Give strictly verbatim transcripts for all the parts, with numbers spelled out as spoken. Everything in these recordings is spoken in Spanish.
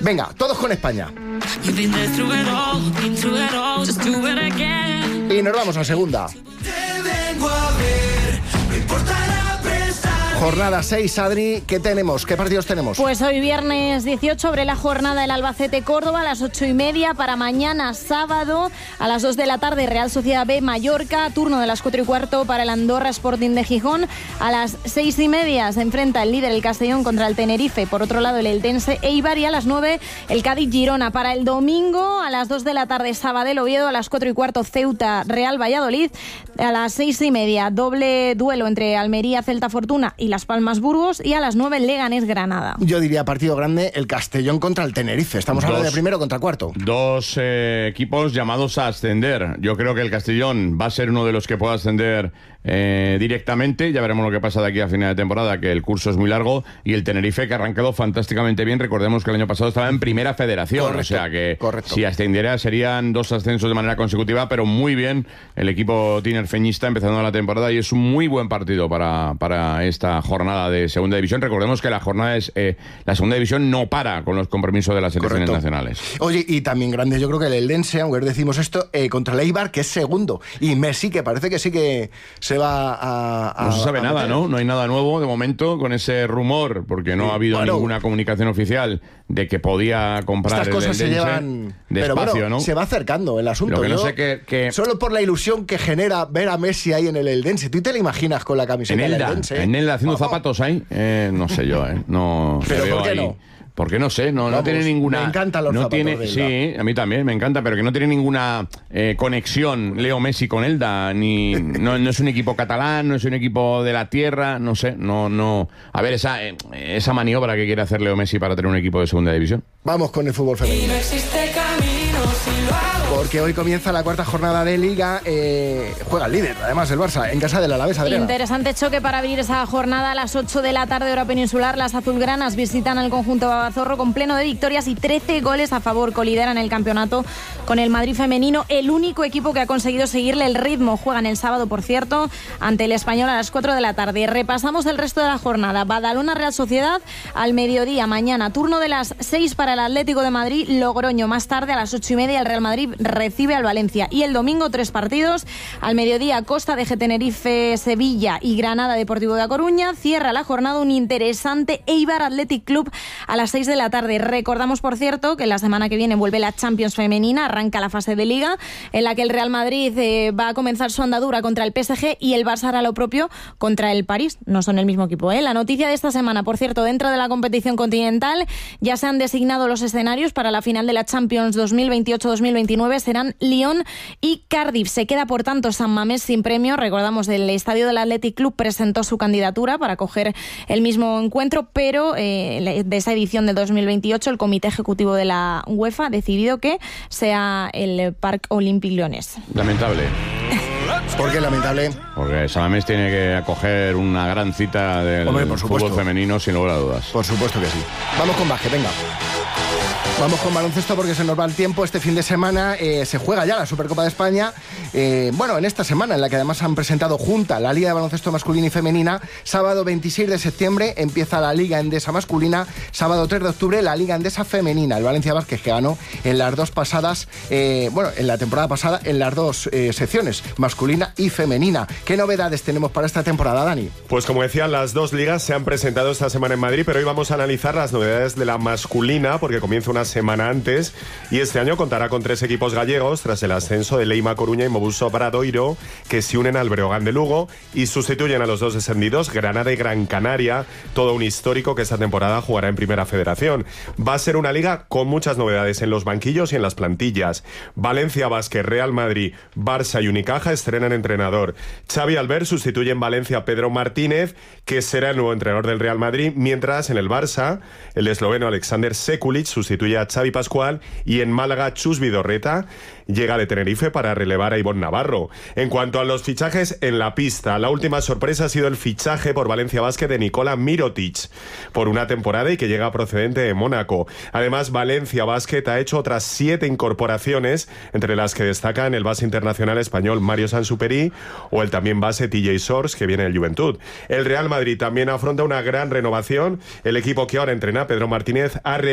Venga, todos con España. Y nos vamos a segunda. Jornada seis, Adri, ¿qué tenemos? ¿Qué partidos tenemos? Pues hoy viernes dieciocho abre la jornada el Albacete-Córdoba a las ocho y media. Para mañana sábado a las dos de la tarde Real Sociedad B Mallorca, turno de las cuatro y cuarto para el Andorra Sporting de Gijón. A las seis y media se enfrenta el líder el Castellón contra el Tenerife, por otro lado el Eldense Eibar, y a las nueve el Cádiz Girona. Para el domingo a las dos de la tarde Sabadell Oviedo, a las cuatro y cuarto Ceuta Real Valladolid, a las seis y media doble duelo entre Almería Celta Fortuna y Las Palmas Burgos, y a las nueve Leganés Granada. Yo diría partido grande el Castellón contra el Tenerife. Estamos hablando de primero contra cuarto. Dos eh, equipos llamados a ascender. Yo creo que el Castellón va a ser uno de los que pueda ascender eh, directamente. Ya veremos lo que pasa de aquí a final de temporada, que el curso es muy largo. Y el Tenerife, que ha arrancado fantásticamente bien. Recordemos que el año pasado estaba en primera federación. Correcto, o sea que correcto. Si ascendiera serían dos ascensos de manera consecutiva, pero muy bien el equipo tinerfeñista empezando la temporada, y es un muy buen partido para, para esta jornada de segunda división. Recordemos que la jornada es eh, la segunda división no para con los compromisos de las selecciones correcto. nacionales. Oye, y también grande, yo creo que el Eldense, aunque decimos esto, eh, contra el Eibar, que es segundo, y Messi, que parece que sí que se va a... a no se sabe a nada, meter. ¿no? No hay nada nuevo de momento con ese rumor, porque no ha habido bueno, ninguna comunicación oficial de que podía comprar estas el cosas Eldense. se llevan despacio, pero bueno, ¿no? Se va acercando el asunto. Lo que no Yo, sé que, que... solo por la ilusión que genera ver a Messi ahí en el Eldense. ¿Tú te lo imaginas con la camiseta en del Elda, Eldense? en Elda haciendo Ojo. zapatos ahí, eh, no sé yo, ¿eh? No, pero veo ¿por qué ahí. no? Porque no sé, no, Vamos, no tiene ninguna... me encantan los no zapatos tiene, de Elda. Sí, a mí también me encanta, pero que no tiene ninguna eh, conexión Leo Messi con Elda, ni no, no es un equipo catalán, no es un equipo de la tierra, no sé, no, no... A ver, esa, eh, esa maniobra que quiere hacer Leo Messi para tener un equipo de segunda división. Vamos con el fútbol femenino. Y no existe camino si lo hago. Porque hoy comienza la cuarta jornada de Liga. Eh, juega el líder, además, el Barça, en casa del Alavés, Adriana. Interesante choque para abrir esa jornada a las ocho de la tarde, hora peninsular. Las azulgranas visitan al conjunto babazorro con pleno de victorias y trece goles a favor. Colideran el campeonato con el Madrid femenino, el único equipo que ha conseguido seguirle el ritmo. Juegan el sábado, por cierto, ante el Español a las cuatro de la tarde. Repasamos el resto de la jornada. Badalona Real Sociedad al mediodía mañana. Turno de las seis para el Atlético de Madrid. Logroño más tarde a las ocho y media. El Real Madrid recibe al Valencia. Y el domingo tres partidos. Al mediodía Costa de G Tenerife, Sevilla y Granada Deportivo de A Coruña. Cierra la jornada un interesante Eibar Athletic Club a las seis de la tarde. Recordamos, por cierto, que la semana que viene vuelve la Champions femenina. Arranca la fase de Liga en la que el Real Madrid eh, va a comenzar su andadura contra el P S G y el Barça hará lo propio contra el París. No son el mismo equipo, ¿eh? La noticia de esta semana, por cierto, dentro de la competición continental ya se han designado los escenarios para la final de la Champions dos mil veintiocho dos mil veintinueve. Serán Lyon y Cardiff. Se queda, por tanto, San Mamés sin premio. Recordamos, el estadio del Athletic Club presentó su candidatura para coger el mismo encuentro, pero eh, de esa edición del dos mil veintiocho el Comité Ejecutivo de la UEFA ha decidido que sea el Parc Olympique Lyonnais. Lamentable. ¿Por qué lamentable? Porque San Mamés tiene que acoger una gran cita del Hombre, por supuesto. fútbol femenino, sin lugar a dudas. Por supuesto que sí. Vamos con básquet, venga. Vamos con baloncesto porque se nos va el tiempo. Este fin de semana eh, se juega ya la Supercopa de España. Eh, bueno, en esta semana en la que además han presentado junta la Liga de Baloncesto Masculina y Femenina. Sábado veintiséis de septiembre empieza la Liga Endesa Masculina. Sábado tres de octubre la Liga Endesa Femenina. El Valencia Vázquez, que ganó en las dos pasadas, eh, bueno, en la temporada pasada, en las dos eh, secciones, masculina y femenina. ¿Qué novedades tenemos para esta temporada, Dani? Pues como decía, las dos ligas se han presentado esta semana en Madrid, pero hoy vamos a analizar las novedades de la masculina, porque comienza una semana antes, y este año contará con tres equipos gallegos tras el ascenso de Leima Coruña y Mobuso Obradoiro, que se unen al Breogán de Lugo y sustituyen a los dos descendidos, Granada y Gran Canaria, todo un histórico que esta temporada jugará en Primera Federación. Va a ser una liga con muchas novedades en los banquillos y en las plantillas. Valencia Basket, Real Madrid, Barça y Unicaja estrenan entrenador. Xavi Albert sustituye en Valencia a Pedro Martínez, que será el nuevo entrenador del Real Madrid, mientras en el Barça el esloveno Alexander Sekulic sustituye a Xavi Pascual, y en Málaga Chus Vidorreta llega de Tenerife para relevar a Ivonne Navarro. En cuanto a los fichajes en la pista, la última sorpresa ha sido el fichaje por Valencia Basket de Nikola Mirotic por una temporada y que llega procedente de Mónaco. Además, Valencia Basket ha hecho otras siete incorporaciones, entre las que destacan el base internacional español Mario Sansuperi o el también base T J Sors, que viene del Juventud. El Real Madrid también afronta una gran renovación. El equipo que ahora entrena Pedro Martínez ha reaccionado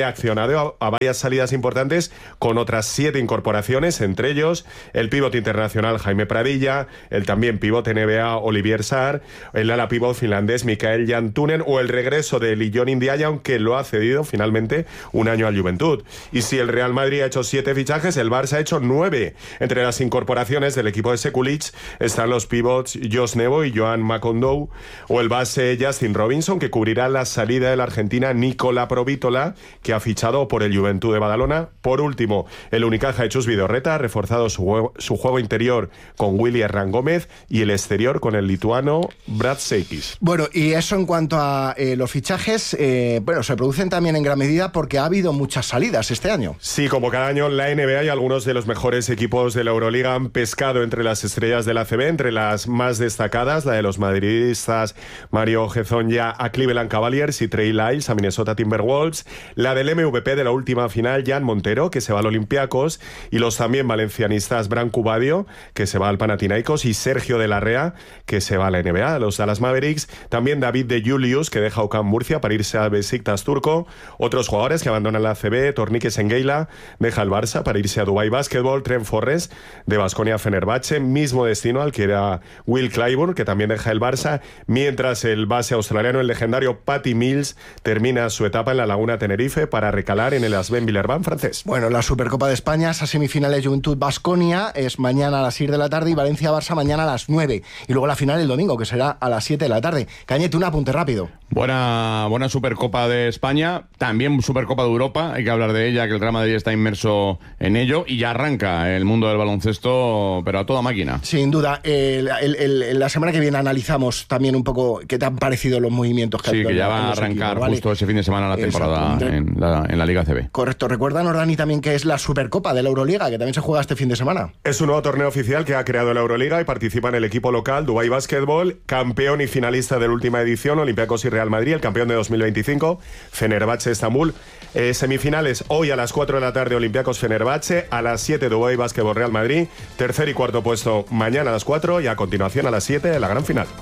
Bernabéu a, a varias salidas importantes con otras siete incorporaciones, entre ellos el pívot internacional Jaime Pradilla, el también pívot N B A Olivier Sarr, el ala pívot finlandés Mikael Jantunen o el regreso de Lillon Ndiaye, aunque lo ha cedido finalmente un año al Juventud. Y si el Real Madrid ha hecho siete fichajes, el Barça ha hecho nueve. Entre las incorporaciones del equipo de Sekulic están los pivots Josh Nebo y Joan Macondou, o el base Justin Robinson, que cubrirá la salida de la argentina Nicola Provítola, que ha fichado por el Juventud de Badalona. Por último, el Unicaja de Chus Vidorreta ha reforzado su juego, su juego interior con Willy Hernán Gómez y el exterior con el lituano Brad Seikis. Bueno, y eso en cuanto a eh, los fichajes, eh, bueno, se producen también en gran medida porque ha habido muchas salidas este año. Sí, como cada año, la N B A y algunos de los mejores equipos de la Euroliga han pescado entre las estrellas de la A C B, entre las más destacadas, la de los madridistas Mario Hezonja a Cleveland Cavaliers y Trey Lyles a Minnesota Timberwolves, la del M V P de la última final, Jan Montero, que se va al Olympiacos, y los también valencianistas Branco Badio, que se va al Panathinaikos, y Sergio de la Rea, que se va a la N B A, a los Dallas Mavericks, también David de Julius, que deja UCAM Murcia para irse a Besiktas turco, otros jugadores que abandonan la A C B, Tornique Sengeila deja el Barça para irse a Dubai Basketball, Trent Forrest de Baskonia Fenerbahce, mismo destino al que era Will Clyburn, que también deja el Barça, mientras el base australiano, el legendario Patty Mills, termina su etapa en la Laguna Tenerife para recalar en el Asben Villeurbanne francés. Bueno, la Supercopa de España, esas semifinales Juventud Baskonia es mañana a las seis de la tarde y Valencia-Barça mañana a las nueve. Y luego la final el domingo, que será a las siete de la tarde. Cañete, un apunte rápido. Buena, buena Supercopa de España, también Supercopa de Europa, hay que hablar de ella, que el Real Madrid está inmerso en ello y ya arranca el mundo del baloncesto, pero a toda máquina. Sin duda, el, el, el, la semana que viene analizamos también un poco qué te han parecido los movimientos que sí, ha habido. Sí, que ya en, va en a arrancar equipos, ¿vale? Justo ese fin de semana la temporada en la, en la Liga C B. Correcto, recuérdanos, Dani, también que es la Supercopa de la Euroliga, que también se juega este fin de semana. Es un nuevo torneo oficial que ha creado la Euroliga y participa en el equipo local Dubai Basketball, campeón y finalista de la última edición, Olympiacos y Real Madrid, el campeón de dos mil veinticinco, Fenerbahce Estambul. Eh, semifinales hoy a las cuatro de la tarde, Olympiacos Fenerbahce, a las siete Dubai Basketball Real Madrid, tercer y cuarto puesto mañana a las cuatro y a continuación a las siete la gran final.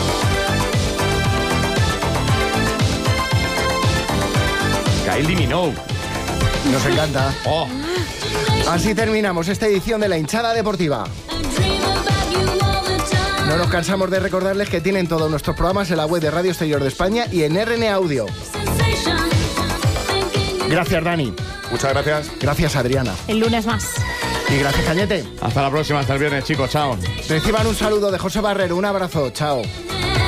Kylie Minogue. Nos encanta. Oh. Así terminamos esta edición de La Hinchada Deportiva. No nos cansamos de recordarles que tienen todos nuestros programas en la web de Radio Exterior de España y en R N Audio. Gracias, Dani. Muchas gracias. Gracias, Adriana. El lunes más. Y gracias, Cañete. Hasta la próxima, hasta el viernes, chicos. Chao. Reciban un saludo de José Barrero. Un abrazo. Chao.